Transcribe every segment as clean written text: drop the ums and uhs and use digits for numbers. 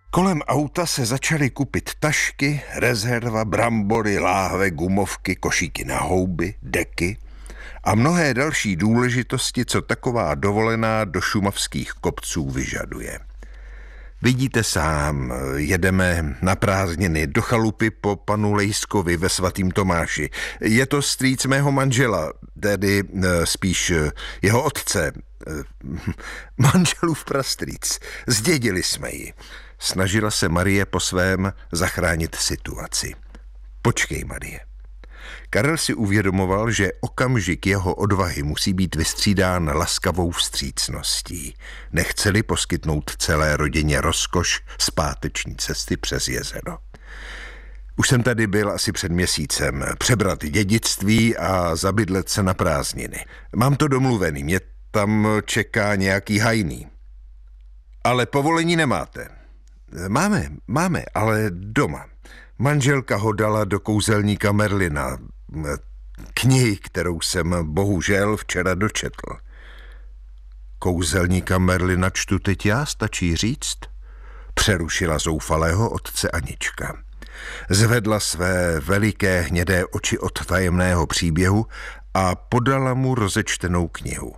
Kolem auta se začaly kupit tašky, rezerva, brambory, láhve, gumovky, košíky na houby, deky a mnohé další důležitosti, co taková dovolená do šumavských kopců vyžaduje. Vidíte sám, jedeme na prázdniny do chalupy po panu Lejskovi ve Svatým Tomáši. Je to strýc mého manžela, tedy spíš jeho otce, manželův prastrýc. Zdědili jsme ji. Snažila se Marie po svém zachránit situaci. Počkej, Marie. Karel si uvědomoval, že okamžik jeho odvahy musí být vystřídán laskavou vstřícností. Nechceli poskytnout celé rodině rozkoš zpáteční cesty přes jezero. Už jsem tady byl asi před měsícem, přebrat dědictví a zabydlet se na prázdniny. Mám to domluvený, mě tam čeká nějaký hajný. Ale povolení nemáte. Máme, ale doma. Manželka ho dala do kouzelníka Merlina, knihy, kterou jsem bohužel včera dočetl. Kouzelníka Merlina čtu teď já, stačí říct? Přerušila zoufalého otce Anička. Zvedla své veliké hnědé oči od tajemného příběhu a podala mu rozečtenou knihu.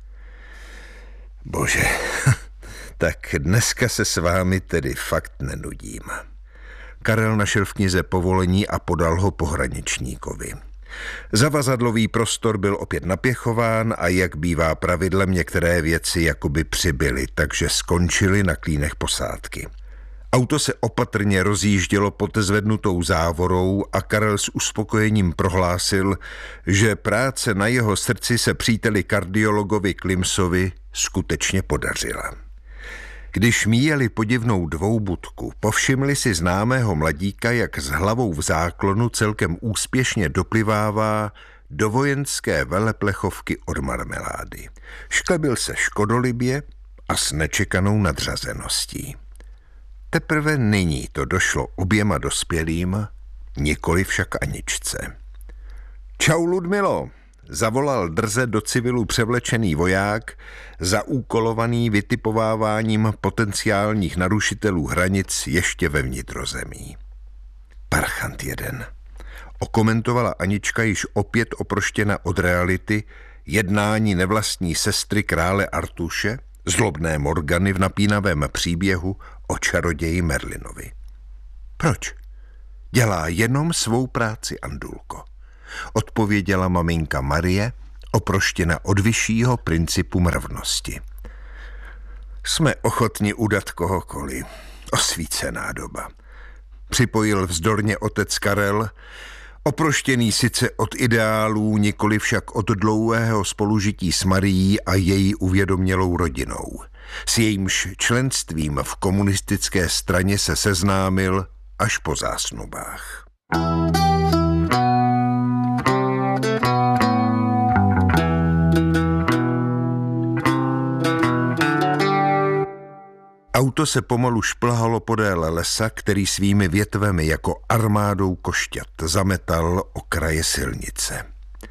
Bože, tak dneska se s vámi tedy fakt nenudím. Karel našel v knize povolení a podal ho pohraničníkovi. Zavazadlový prostor byl opět napěchován a jak bývá pravidlem, některé věci jakoby přibyly, takže skončily na klínech posádky. Auto se opatrně rozjíždělo pod zvednutou závorou a Karel s uspokojením prohlásil, že práce na jeho srdci se příteli kardiologovi Klimsovi skutečně podařila. Když míjeli podivnou dvoubudku, povšimli si známého mladíka, jak s hlavou v záklonu celkem úspěšně doplivává do vojenské veleplechovky od marmelády. Šklebil se škodolibě a s nečekanou nadřazeností. Teprve nyní to došlo oběma dospělým, nikoli však Aničce. Čau, Ludmilo, zavolal drze do civilu převlečený voják, zaúkolovaný vytipováváním potenciálních narušitelů hranic ještě ve vnitrozemí. Parchant jeden. Okomentovala Anička již opět oproštěna od reality jednání nevlastní sestry krále Artuše, zlobné Morgany v napínavém příběhu o čaroději Merlinovi. Proč? Dělá jenom svou práci, Andulko, odpověděla maminka Marie, oproštěna od vyššího principu mravnosti. Jsme ochotni udat kohokoliv. Osvícená doba. Připojil vzdorně otec Karel, oproštěný sice od ideálů, nikoli však od dlouhého spolužití s Marií a její uvědomělou rodinou. S jejímž členstvím v komunistické straně se seznámil až po zásnubách. Auto se pomalu šplhalo podél lesa, který svými větvemi jako armádou košťat zametal okraje silnice.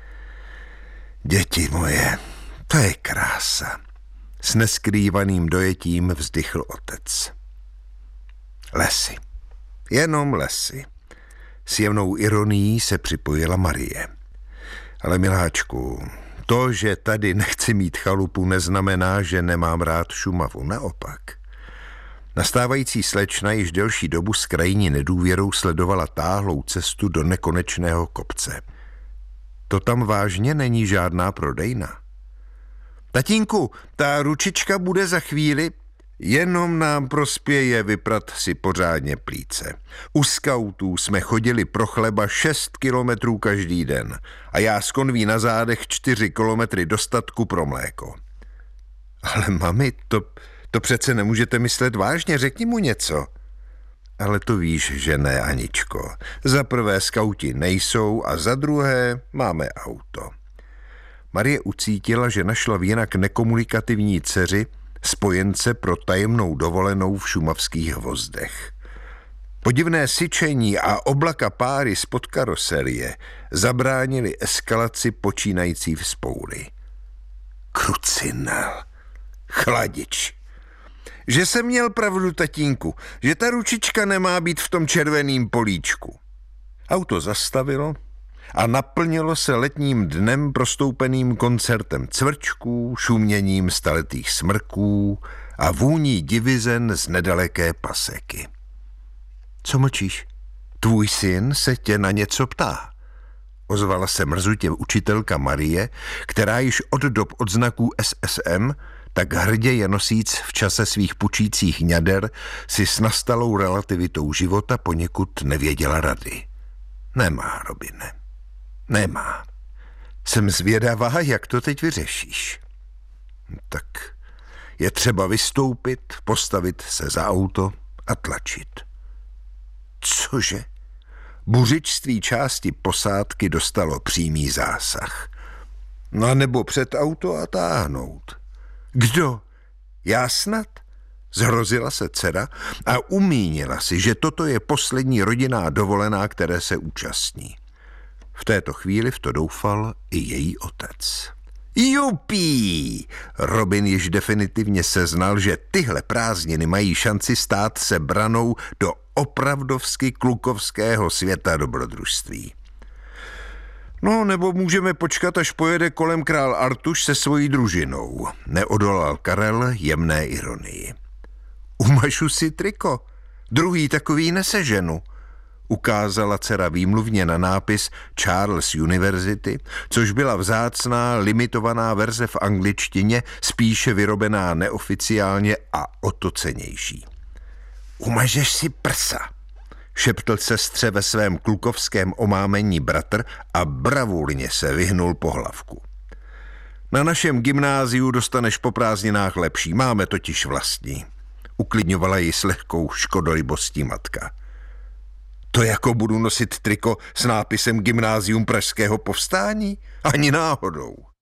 Děti moje, to je krása, s neskrývaným dojetím vzdychl otec. Lesy, jenom lesy. S jemnou ironií se připojila Marie. Ale miláčku, to, že tady nechci mít chalupu, neznamená, že nemám rád Šumavu, naopak. Nastávající slečna již delší dobu s krajní nedůvěrou sledovala táhlou cestu do nekonečného kopce. To tam vážně není žádná prodejna. Tatínku, ta ručička bude za chvíli, jenom nám prospěje vyprat si pořádně plíce. U skautů jsme chodili pro chleba 6 kilometrů každý den a já s konví na zádech 4 kilometry do statku pro mléko. Ale mami, to přece nemůžete myslet vážně, řekni mu něco. Ale to víš, že ne, Aničko. Za prvé skauti nejsou a za druhé máme auto. Marie ucítila, že našla v jinak nekomunikativní dceři spojence pro tajemnou dovolenou v šumavských Hvozdech. Podivné syčení a oblaka páry spod karoserie zabránili eskalaci počínající vzpoury. Krucinel, chladič. Že jsem měl pravdu, tatínku, že ta ručička nemá být v tom červeném políčku. Auto zastavilo a naplnilo se letním dnem prostoupeným koncertem cvrčků, šuměním staletých smrků a vůní divizen z nedaleké paseky. Co mlčíš? Tvůj syn se tě na něco ptá. Ozvala se mrzutě učitelka Marie, která již od dob odznaků SSM, tak hrdě je nosíc v čase svých pučících ňader, si s nastalou relativitou života poněkud nevěděla rady. Nemá, Robine, nemá. Jsem zvědavá, jak to teď vyřešíš. Tak je třeba vystoupit, postavit se za auto a tlačit. Cože? Buřičství části posádky dostalo přímý zásah. No nebo před auto a táhnout. Kdo? Já snad? Zhrozila se dcera a umínila si, že toto je poslední rodinná dovolená, které se účastní. V této chvíli v to doufal i její otec. Jupí! Robin již definitivně seznal, že tyhle prázdniny mají šanci stát se branou do opravdovsky klukovského světa dobrodružství. No, nebo můžeme počkat, až pojede kolem král Artuš se svojí družinou, neodolal Karel jemné ironii. Umažu si triko, druhý takový neseženu, ukázala dcera výmluvně na nápis Charles University, což byla vzácná, limitovaná verze v angličtině, spíše vyrobená neoficiálně a o to cennější. Umažeš si prsa, šeptl sestře ve svém klukovském omámení bratr a bravurně se vyhnul pohlavku. Na našem gymnáziu dostaneš po prázdninách lepší, máme totiž vlastní, uklidňovala ji s lehkou škodolibostí matka. To jako budu nosit triko s nápisem Gymnázium Pražského povstání? Ani náhodou.